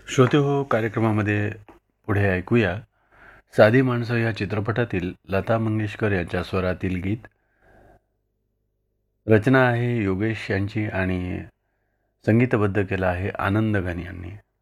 श्रोते हो कार्यक्रमामध्ये पुढे ऐकूया साधी माणसं या चित्रपटातील लता मंगेशकर यांच्या स्वरातील गीत. रचना आहे योगेश यांची आणि संगीतबद्ध केलं आहे आनंद गण यांनी.